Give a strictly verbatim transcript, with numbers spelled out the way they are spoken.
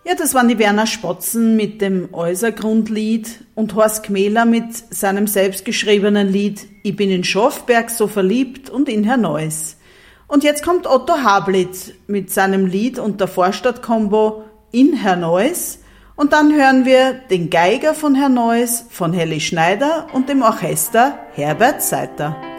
Ja, das waren die Werner Spotzen mit dem Äußergrundlied und Horst Gmähler mit seinem selbstgeschriebenen Lied Ich bin in Schofberg so verliebt und in Herr Neuss. Und jetzt kommt Otto Hablit mit seinem Lied und der Vorstadt-Kombo in Herr Neuss. Und dann hören wir den Geiger von Herr Neuss, von Helly Schneider und dem Orchester Herbert Seiter.